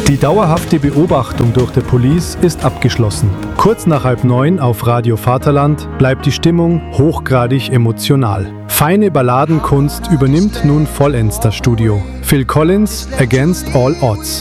Die dauerhafte Beobachtung durch die Police ist abgeschlossen. Kurz nach 8:30 auf Radio Vaterland bleibt die Stimmung hochgradig emotional. Feine Balladenkunst übernimmt nun vollends das Studio. Phil Collins, Against All Odds.